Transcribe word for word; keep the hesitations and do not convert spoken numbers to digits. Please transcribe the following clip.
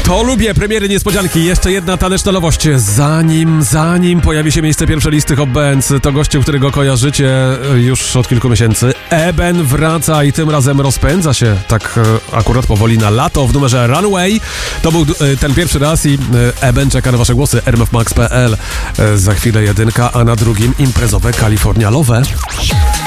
To lubię, premiery, niespodzianki. Jeszcze jedna taneczna nowość. Zanim, zanim pojawi się miejsce pierwsze listy Hot Bands, to gościu, którego kojarzycie już od kilku miesięcy. Eben wraca i tym razem rozpędza się tak akurat powoli na lato w numerze Runway. To był ten pierwszy raz i Eben czeka na wasze głosy. r m f max kropka p l. Za chwilę jedynka, a na drugim imprezowe California Love.